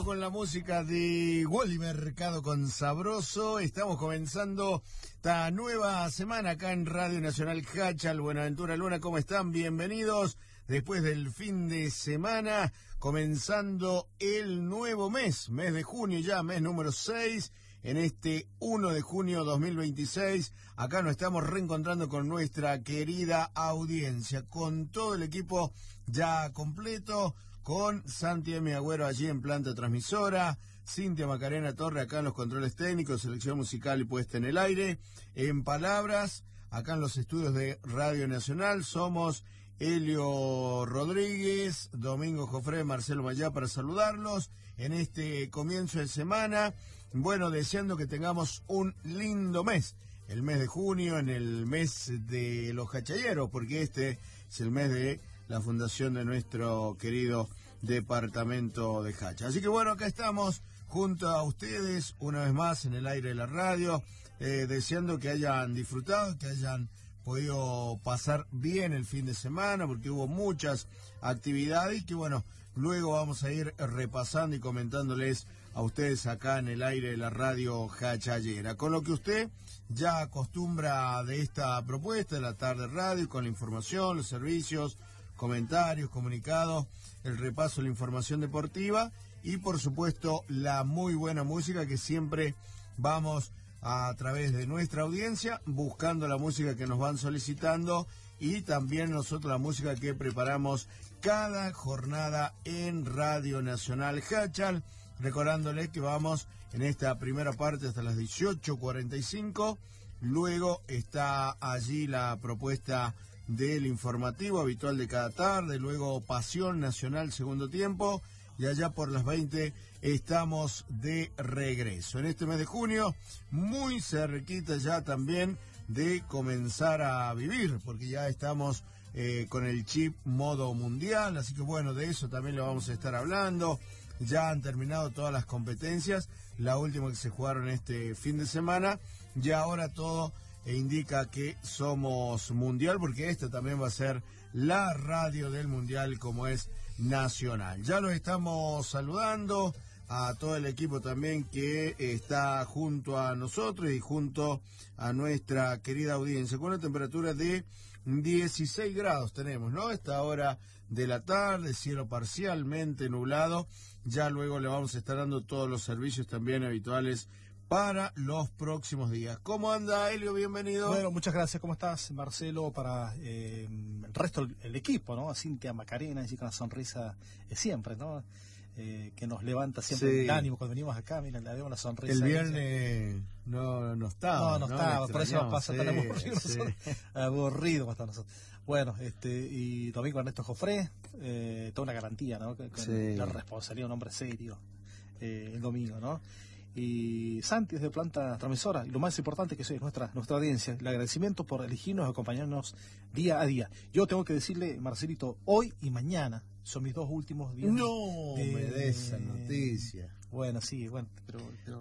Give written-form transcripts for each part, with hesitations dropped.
con la música de Wally Mercado con Sabroso. Estamos comenzando esta nueva semana acá en Radio Nacional Hachal. Buenaventura Luna, ¿cómo están? Bienvenidos. Después del fin de semana, comenzando el nuevo mes de junio ya, mes número 6. En este 1 de junio 2026, acá nos estamos reencontrando con nuestra querida audiencia, con todo el equipo ya completo, con Santi M. Agüero allí en planta transmisora, Cintia Macarena Torre acá en los controles técnicos, selección musical y puesta en el aire. En palabras, acá en los estudios de Radio Nacional, somos Elio Rodríguez, Domingo Jofré, Marcelo Mayá para saludarlos en este comienzo de semana. Bueno, deseando que tengamos un lindo mes, el mes de junio, en el mes de los hachalleros, porque este es el mes de la fundación de nuestro querido departamento de Hacha. Así que bueno, acá estamos junto a ustedes una vez más en el aire de la radio, deseando que hayan disfrutado, que hayan podido pasar bien el fin de semana, porque hubo muchas actividades y que bueno, luego vamos a ir repasando y comentándoles a ustedes acá en el aire de la radio hachallera. Con lo que usted ya acostumbra de esta propuesta de la tarde radio, con la información, los servicios, comentarios, comunicados, el repaso de la información deportiva y por supuesto la muy buena música que siempre vamos a través de nuestra audiencia, buscando la música que nos van solicitando y también nosotros la música que preparamos cada jornada en Radio Nacional Hachal, recordándoles que vamos en esta primera parte hasta las 18:45, luego está allí la propuesta del informativo habitual de cada tarde, luego Pasión Nacional segundo tiempo, y allá por las 20 estamos de regreso. En este mes de junio, muy cerquita ya también de comenzar a vivir, porque ya estamos con el chip modo mundial, así que bueno, de eso también lo vamos a estar hablando. Ya han terminado todas las competencias, la última que se jugaron este fin de semana, y ahora todo indica que somos mundial, porque esta también va a ser la radio del mundial como es nacional. Ya los estamos saludando a todo el equipo también que está junto a nosotros y junto a nuestra querida audiencia, con una temperatura de 16 grados tenemos, ¿no? Esta hora de la tarde, cielo parcialmente nublado. Ya luego le vamos a estar dando todos los servicios también habituales para los próximos días. ¿Cómo anda, Elio? Bienvenido. Bueno, muchas gracias. ¿Cómo estás, Marcelo? Para el resto del equipo, ¿no? A Cintia Macarena, allí con la sonrisa siempre, ¿no? Que nos levanta siempre el ánimo cuando venimos acá. Mira, le vemos la sonrisa. El viernes no estaba. No estaba, por eso nos pasa tan aburrido. Sí. Aburrido hasta nosotros. Bueno, y Domingo Ernesto Jofré, toda una garantía, ¿no? Con la responsabilidad, un hombre serio, el domingo, ¿no? Y Santi desde planta transmisora, y lo más importante que es nuestra audiencia, el agradecimiento por elegirnos, acompañarnos día a día. Yo tengo que decirle, Marcelito, hoy y mañana son mis dos últimos días. No me des esa noticia. Bueno, sí, bueno, pero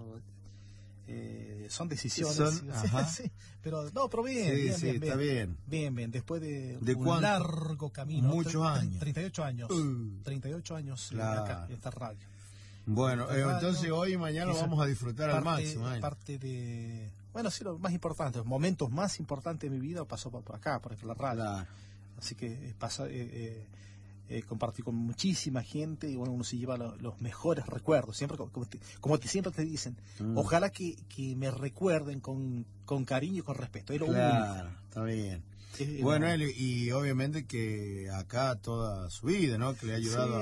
son decisiones. Sí, pero bien, bien, está bien. Bien, después de un cuánto? Largo camino. Muchos años. 38 años. 38 años claro. Acá, en esta radio. Bueno, entonces hoy y mañana lo vamos a disfrutar al máximo. Parte de... Bueno, sí, lo más importante, los momentos más importantes de mi vida pasó por acá, por la radio. Claro. Así que compartí con muchísima gente y bueno, uno se lleva los mejores recuerdos, siempre como siempre te dicen, ojalá que me recuerden con cariño y con respeto. Es lo único. Está bien. Bueno, él, y obviamente que acá toda su vida, ¿no? Que le ha ayudado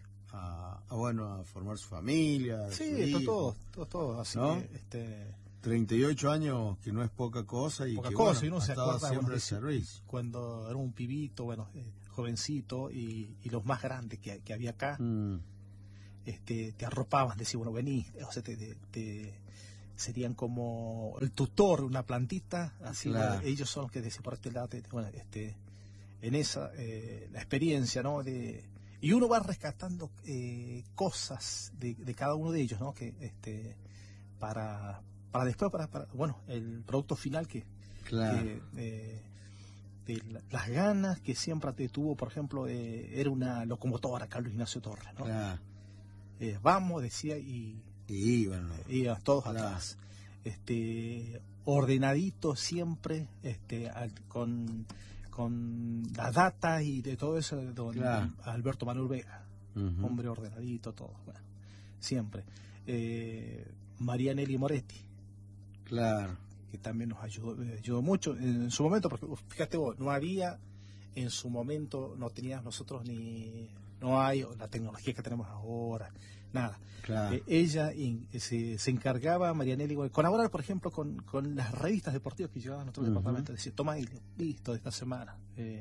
a formar su familia. Sí, todo. Así ¿no? Que 38 años, que no es poca cosa y poca que cosa, bueno, y uno se acuerda siempre el servicio. Cuando era un pibito, jovencito y los más grandes que había acá, te arropaban, decían, bueno, vení, o sea, serían como el tutor, una plantita, así, claro. Ellos son los que decían por este lado, en esa, la experiencia, ¿no? Y uno va rescatando cosas de cada uno de ellos, ¿no? Que para después, bueno, el producto final claro. Las ganas que siempre te tuvo, por ejemplo, era una locomotora, Carlos Ignacio Torres, ¿no? Claro. vamos, decía, y iban todos atrás. Ordenadito siempre, con la data y de todo eso, Alberto Manuel Vega, hombre ordenadito, todo, bueno, siempre. María Nelly Moretti, que también nos ayudó mucho en su momento, porque fíjate vos, no había en su momento, no teníamos nosotros no hay la tecnología que tenemos ahora, nada. Ella se encargaba, María Nelly, colaborar, por ejemplo, con las revistas deportivas que llevaban a nuestro departamento. Decía, toma ahí, listo, de esta semana,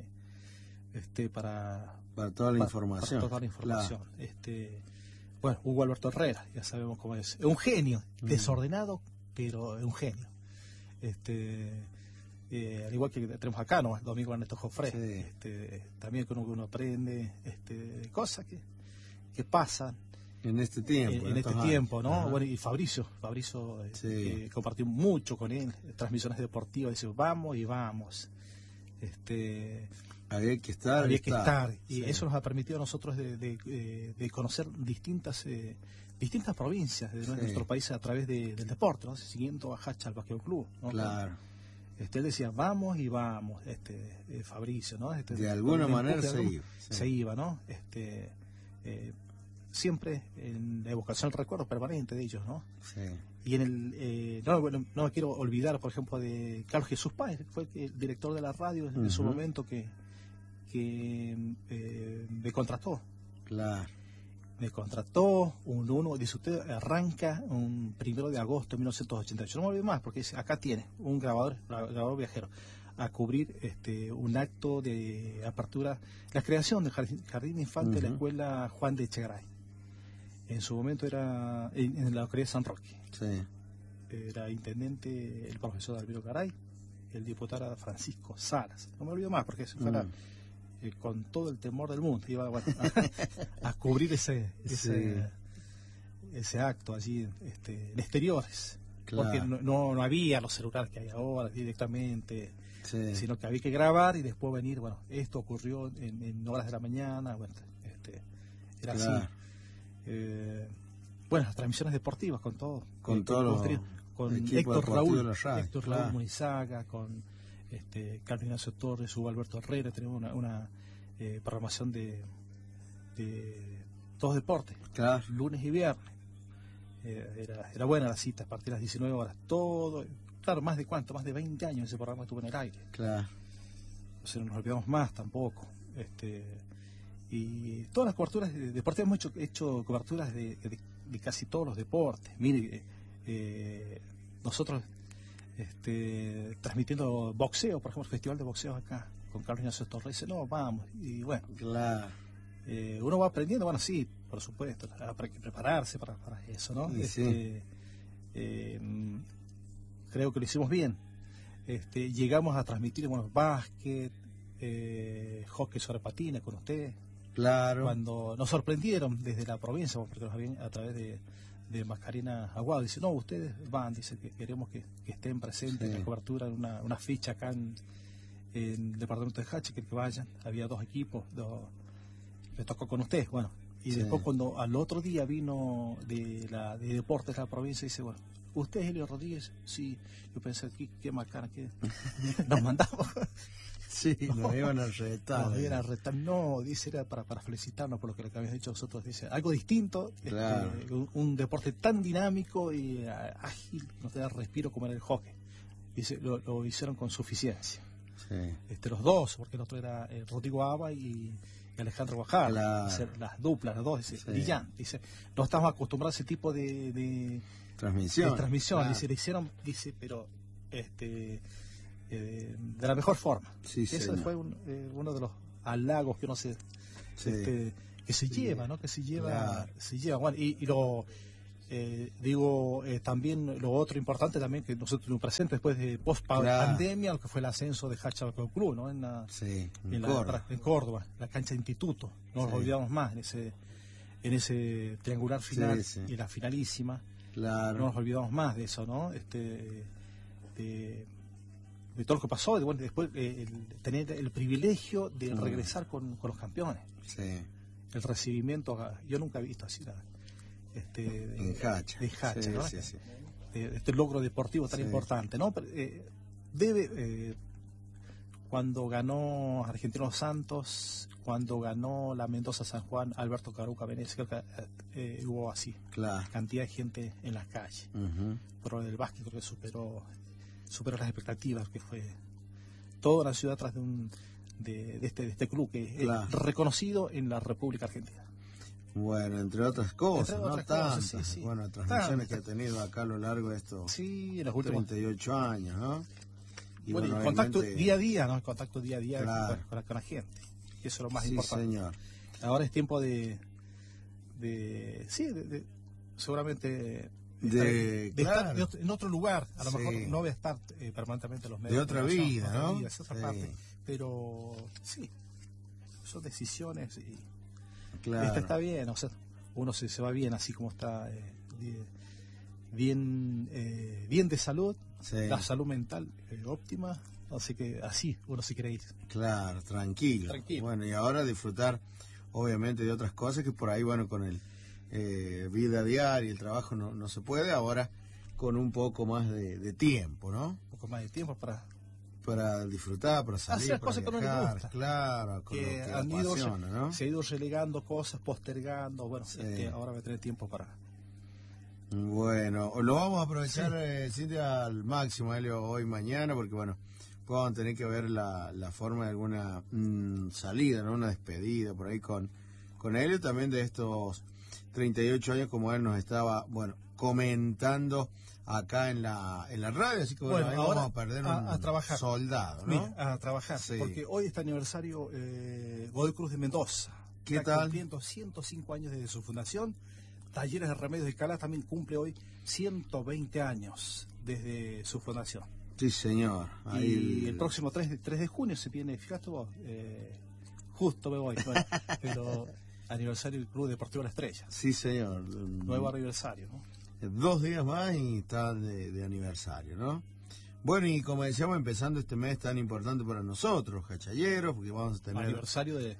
para toda la información. Para toda la información. Bueno, Hugo Alberto Herrera, ya sabemos cómo es. Es un genio, desordenado, pero es un genio. Al igual que tenemos acá, ¿no? Domingo Ernesto Jofré, también que uno aprende cosas que pasan en este tiempo. En este tiempo, ¿no? Bueno, y Fabricio compartió mucho con él, transmisiones deportivas, dice, vamos y vamos. Había que estar. Y eso nos ha permitido a nosotros de conocer distintas provincias de nuestro país a través del deporte, ¿no? Siguiendo a Hacha al Basquetbol Club, ¿no? Él decía, vamos y vamos, Fabricio, ¿no? De alguna manera se iba, ¿no? Siempre en la evocación, el recuerdo permanente de ellos, ¿no? Y en no me quiero olvidar, por ejemplo, de Carlos Jesús Páez, que fue el director de la radio en su momento que me contrató. Me contrató dice usted, arranca un 1 de agosto de 1988. No me olvido más, porque acá tiene un grabador viajero, a cubrir un acto de apertura, la creación del Jardín Infante de la Escuela Juan de Echegaray. En su momento era en la localidad de San Roque. Era intendente el profesor Alviro Garay, el diputado era Francisco Salas. No me olvido más, porque eso fue con todo el temor del mundo iba a cubrir ese acto allí en exteriores, porque no había los celulares que hay ahora directamente, sino que había que grabar y después venir. Bueno, esto ocurrió en horas de la mañana, bueno, era así. Bueno, las transmisiones deportivas con todo, con Héctor Raúl Munizaga, con Carlos Ignacio Torres, Hugo Alberto Herrera. Tenemos una programación de todos deportes, lunes y viernes. Era buena la cita, a partir de las 19 horas, todo, claro, más de 20 años ese programa estuvo en el aire. O sea, no nos olvidamos más tampoco. Y todas las coberturas deportivas, hemos hecho coberturas de casi todos los deportes. Mire, nosotros transmitiendo boxeo, por ejemplo, el festival de boxeo acá, con Carlos Ignacio Torres, no, vamos, y bueno, uno va aprendiendo, bueno, sí, por supuesto, hay que prepararse para eso, ¿no? Creo que lo hicimos bien. Llegamos a transmitir, bueno, básquet, hockey sobre patines con usted. Cuando nos sorprendieron desde la provincia, porque nos habían a través de Mascarena Aguado, dice, no, ustedes van, dice que queremos que estén presentes en la cobertura, una ficha acá en el departamento de Hache, que vayan. Había 2 equipos, le tocó con ustedes, bueno, y después cuando al otro día vino de deportes de la provincia, dice, bueno, ¿usted es Elio Rodríguez? Sí. Yo pensé, qué macana que nos mandamos. Nos iban a retar. No, dice, era para felicitarnos por lo que habías dicho vosotros. Dice, algo distinto, un deporte tan dinámico y ágil, no te da respiro como era el hockey. Dice, lo hicieron con suficiencia. Los dos, porque el otro era Rodrigo Aba y Alejandro Guajardo. Las duplas, los dos, dice, brillante. Dice, no estamos acostumbrados a ese tipo de transmisión. Dice, le hicieron, dice, pero de la mejor forma. Eso fue uno de los halagos que uno que se lleva, ¿no? Que se lleva. Bueno, y lo también lo otro importante también que nosotros tuvimos presente después de post-pandemia, lo que fue el ascenso de Hacha al Club, ¿no? En Córdoba, la cancha de instituto. No nos olvidamos más en ese triangular final y la finalísima. No nos olvidamos más de eso, ¿no? De todo lo que pasó, bueno, después tener el privilegio de regresar con los campeones. El recibimiento, yo nunca he visto así en Hacha. De Hacha, sí, ¿no? Sí, sí. Este logro deportivo tan importante, ¿no? Cuando ganó Argentinos Santos, cuando ganó la Mendoza San Juan, Alberto Caruca Venecia, creo que hubo así, cantidad de gente en las calles. Pero el básquet creo que superó las expectativas, que fue toda la ciudad atrás de este club que es reconocido en la República Argentina. Bueno, entre otras cosas, sí. Bueno, transmisiones que ha tenido acá a lo largo de estos en los últimos 38 años, ¿no? Y bueno, el contacto día a día, ¿no? El contacto día a día con la gente. Y eso es lo más importante. Señor. Ahora es tiempo de seguramente estar en otro lugar. A lo mejor no voy a estar permanentemente en los medios. De otra vida, ¿no? Es otra parte. Pero sí, son decisiones y está bien. O sea, uno se va bien así como está, bien de salud. La salud mental óptima, así que así uno se quiere ir. Claro, tranquilo. Bueno, y ahora disfrutar obviamente de otras cosas que por ahí, bueno, con el vida diaria, el trabajo no se puede, ahora con un poco más de tiempo, ¿no? Un poco más de tiempo para disfrutar, para salir, hacer cosas que no les gusta. Claro, con lo que apasiona, ¿no? Se ha ido relegando cosas, postergando, bueno, ahora va a tener tiempo para... Bueno, lo vamos a aprovechar, Cintia, al máximo, Helio, hoy, mañana, porque bueno, vamos a tener que ver la forma de alguna salida, ¿no? Una despedida por ahí con Helio, también de estos 38 años, como él nos estaba, bueno, comentando acá en la radio, así que bueno, ahí ahora vamos a perder a trabajar. Soldado, ¿no? A trabajar, porque hoy está aniversario Godoy Cruz de Mendoza. ¿Qué tal? Cumpliendo 105 años desde su fundación. Talleres de Remedios de Escalada también cumple hoy 120 años desde su fundación. Sí, señor. Ahí... Y el próximo 3 de junio se viene, fíjate vos, justo me voy, bueno, pero aniversario del Club Deportivo La Estrella. Sí, señor. Nuevo aniversario, ¿no? 2 días más y está de aniversario, ¿no? Bueno, y como decíamos, empezando este mes tan importante para nosotros, hachalleros, porque vamos a tener aniversario de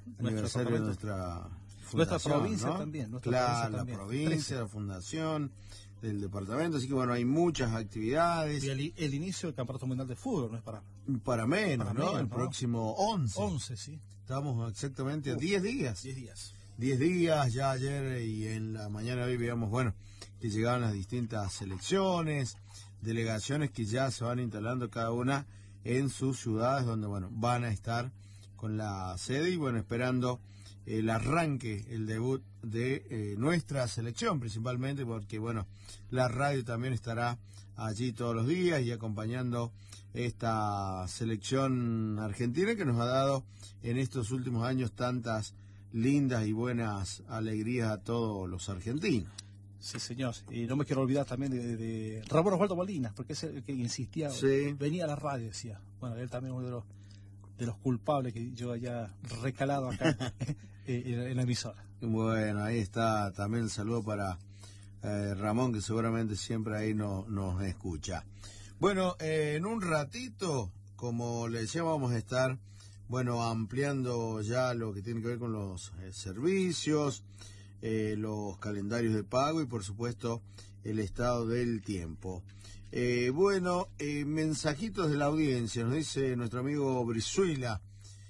nuestra provincia, ¿no? también. La provincia, la fundación, del departamento, así que bueno, hay muchas actividades. Y el inicio del Campeonato Mundial de Fútbol, no es para menos, ¿no? El próximo 11. 11, sí. Estamos exactamente a 10 días. 10 días. 10 días, ya ayer y en la mañana de hoy veíamos, bueno, que llegaban las distintas selecciones, delegaciones que ya se van instalando cada una en sus ciudades, donde, bueno, van a estar con la sede y, bueno, esperando el arranque, el debut de nuestra selección, principalmente porque, bueno, la radio también estará allí todos los días y acompañando esta selección argentina que nos ha dado en estos últimos años tantas lindas y buenas alegrías a todos los argentinos. Sí, señor. Y no me quiero olvidar también de Ramón Osvaldo Molina, porque es el que insistía, venía a la radio, decía. Bueno, él también es uno de los culpables que yo haya recalado acá en la emisora. Bueno, ahí está también el saludo para Ramón, que seguramente siempre ahí nos escucha. Bueno, en un ratito, como le decía, vamos a estar, bueno, ampliando ya lo que tiene que ver con los servicios, los calendarios de pago y, por supuesto, el estado del tiempo. Mensajitos de la audiencia, nos dice nuestro amigo Brizuela,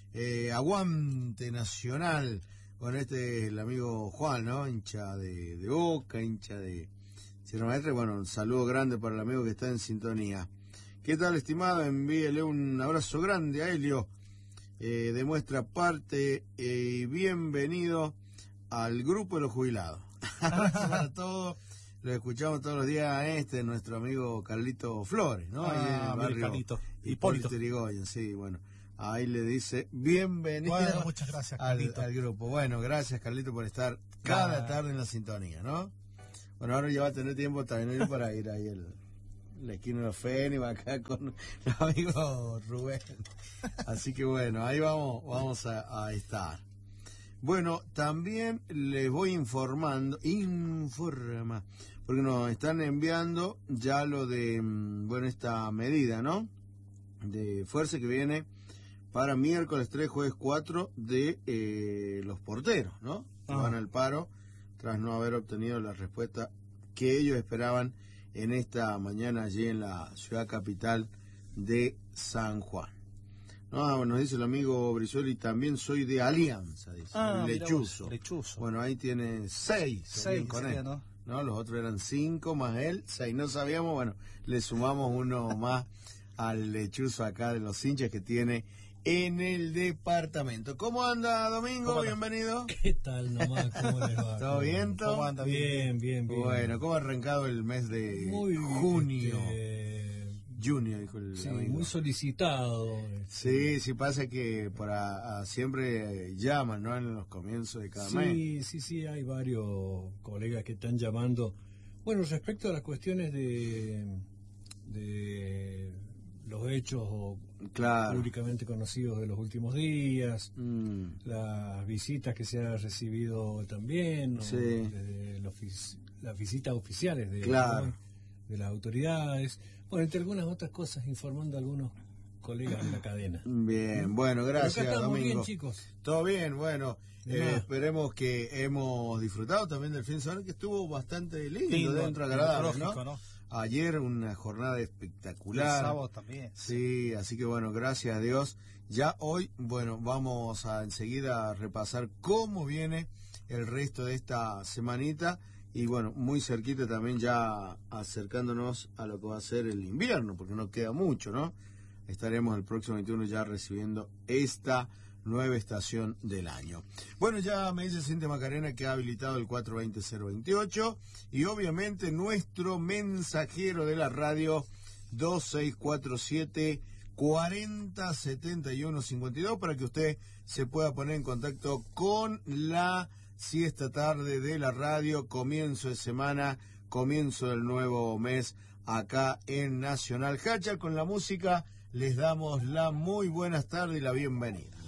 aguante Nacional. Bueno, este es el amigo Juan, ¿no? Hincha de Boca, hincha de Sierra Maestra. Bueno, un saludo grande para el amigo que está en sintonía. ¿Qué tal, estimado? Envíele un abrazo grande a Helio, de nuestra parte, y bienvenido al grupo de los jubilados. Para todos. Lo escuchamos todos los días nuestro amigo Carlito Flores, ¿no? Ahí en el barrio Carlito. Hipólito Yrigoyen, sí, bueno. Ahí le dice bienvenido muchas gracias, Carlito. al grupo. Bueno, gracias, Carlito, por estar cada tarde en la sintonía, ¿no? Bueno, ahora ya va a tener tiempo también para ir ahí la esquina de los Fénix, acá con los amigos Rubén. Así que bueno, ahí vamos a estar. Bueno, también les voy informando, porque nos están enviando ya lo de, esta medida, ¿no? De fuerza que viene para miércoles 3, jueves 4 de los porteros, ¿no? Que van al paro tras no haber obtenido la respuesta que ellos esperaban en esta mañana allí en la ciudad capital de San Juan. No, nos dice el amigo Brizuela, y también soy de Alianza, dice, Lechuzo. Bueno, ahí tiene 6 con él. ¿No? Los otros eran 5 más él, 6. No sabíamos, bueno, le sumamos uno más al Lechuzo acá de los hinchas que tiene en el departamento. ¿Cómo anda, Domingo? Bienvenido. ¿Qué tal nomás? ¿Cómo les va? ¿Todo bien? ¿Cómo anda? Bien. Bueno, ¿cómo ha arrancado el mes de junio? Junio, dijo el amigo. Muy solicitado. Sí, pasa que siempre llaman, ¿no? En los comienzos de cada mes. Sí, hay varios colegas que están llamando. Bueno, respecto a las cuestiones de los hechos públicamente conocidos de los últimos días, las visitas que se han recibido también, desde las visitas oficiales de las autoridades. Bueno, entre algunas otras cosas, informando a algunos colegas de la cadena. Bien, bueno, gracias, Domingo. Bien, chicos. Todo bien, bueno, esperemos que hemos disfrutado también del fin de semana, que estuvo bastante lindo dentro, agradable, ¿no? Ayer una jornada espectacular. El sábado también. Sí, así que bueno, gracias a Dios. Ya hoy, bueno, vamos a enseguida repasar cómo viene el resto de esta semanita. Y bueno, muy cerquita también ya acercándonos a lo que va a ser el invierno, porque no queda mucho, ¿no? Estaremos el próximo 21 ya recibiendo esta nueva estación del año. Bueno, ya me dice Cintia Macarena que ha habilitado el 420-028 y obviamente nuestro mensajero de la radio 2647-407152 para que usted se pueda poner en contacto con la siesta tarde de la radio, comienzo de semana, comienzo del nuevo mes acá en Nacional Hachal. Con la música les damos la muy buenas tardes y la bienvenida.